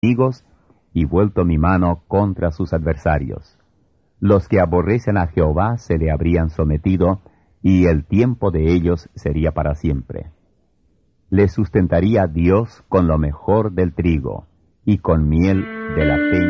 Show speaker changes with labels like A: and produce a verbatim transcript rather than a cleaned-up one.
A: enemigos y vuelto mi mano contra sus adversarios. Los que aborrecen a Jehová se le habrían sometido, y el tiempo de ellos sería para siempre. Les sustentaría Dios con lo mejor del trigo, y con miel de la peña